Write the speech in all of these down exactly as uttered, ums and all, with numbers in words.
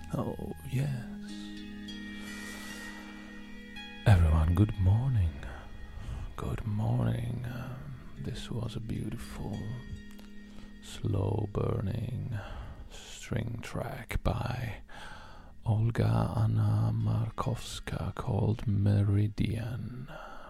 Oh, yes. Everyone, good morning. Good morning. Um, this was a beautiful, slow-burning string track by Olga Anna Markowska called Meridian.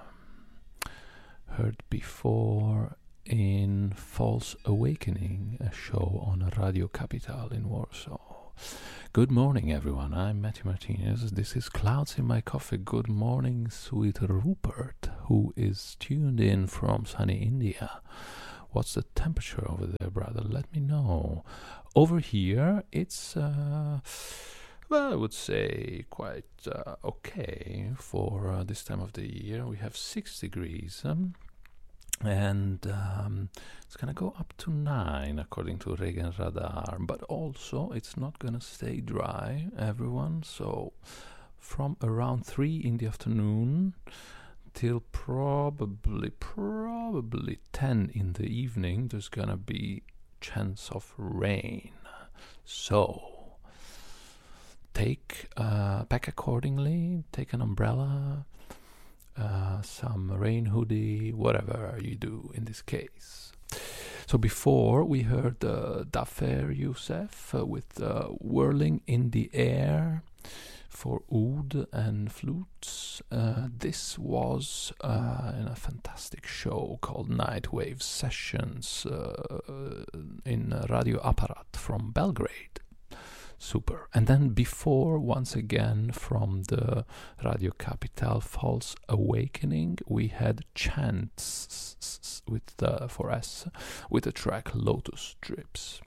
Heard before in False Awakening, a show on Radio Capital in Warsaw. Good morning, everyone. I'm Matthew Martinez. This is Clouds in My Coffee. Good morning, sweet Rupert, who is tuned in from sunny India. What's the temperature over there, brother? Let me know. Over here, it's, uh, well, I would say quite uh, okay for uh, this time of the year. We have six degrees. Um, And um, it's going to go up to nine, according to Regen Radar. But also, it's not going to stay dry, everyone. So, from around three in the afternoon till probably, probably ten in the evening, there's going to be chance of rain. So, take, uh, pack accordingly, take an umbrella, Uh, some rain hoodie, whatever you do in this case. So before we heard uh, Dafer Youssef uh, with uh, Whirling in the Air for oud and flutes. Uh, this was uh, in a fantastic show called Nightwave Sessions uh, in Radio Aparat from Belgrade. Super. And then before, once again, from the Radio Capital False Awakening, we had Chants with the, for us, with the track Lotus Drips.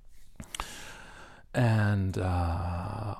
And uh,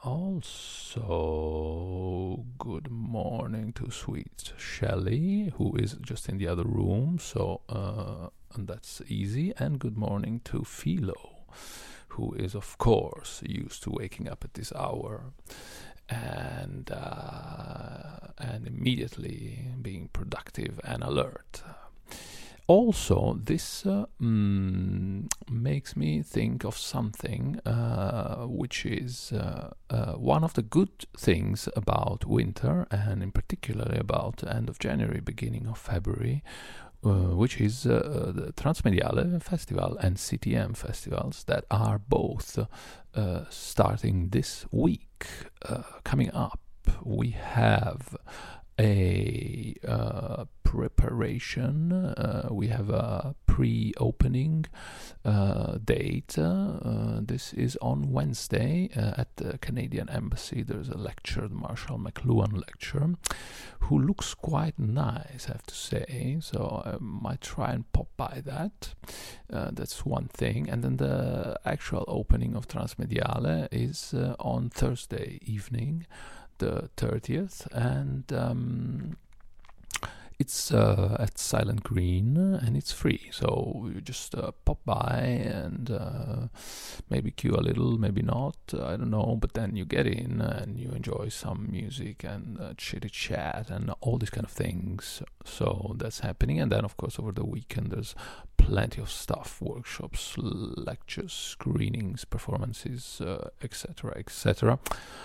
also, good morning to sweet Shelley, who is just in the other room, so uh, and that's easy. And good morning to Philo, who is, of course, used to waking up at this hour and uh, and immediately being productive and alert. Also, this uh, mm, makes me think of something uh, which is uh, uh, one of the good things about winter, and in particular about the end of January, beginning of February, Uh, which is uh, the Transmediale Festival and C T M festivals that are both uh, starting this week. Uh, coming up, we have a uh, preparation, uh, we have a pre-opening uh, date. Uh, this is on Wednesday uh, at the Canadian Embassy. There's a lecture, the Marshall McLuhan lecture, who looks quite nice, I have to say. So I might try and pop by that. Uh, that's one thing. And then the actual opening of Transmediale is uh, on Thursday evening, the thirtieth, and um, it's uh, at Silent Green, and it's free, so you just uh, pop by and uh, maybe queue a little, maybe not, I don't know, but then you get in and you enjoy some music and uh, chitty chat and all these kind of things. So that's happening. And then, of course, over the weekend there's plenty of stuff: workshops, lectures, screenings, performances, uh, etc, etc.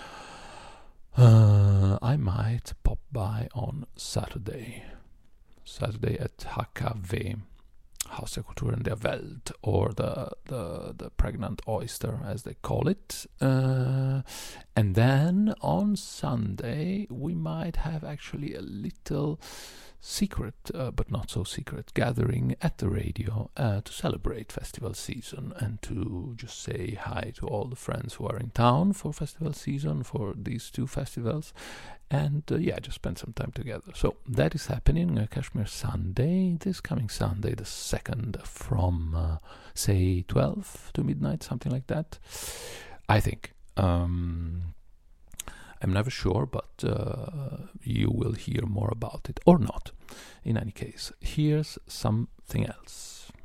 Uh, I might pop by on Saturday. Saturday at H K W, Haus der Kulturen der Welt, or the, the, the Pregnant Oyster, as they call it. Uh, and then on Sunday, we might have actually a little secret, uh, but not so secret, gathering at the radio uh, to celebrate festival season and to just say hi to all the friends who are in town for festival season, for these two festivals, and uh, yeah, just spend some time together. So that is happening, uh, Kashmir Sunday, this coming Sunday, the second, from uh, say twelve to midnight, something like that, I think. Um, I'm never sure, but uh, you will hear more about it, or not. In any case, here's something else.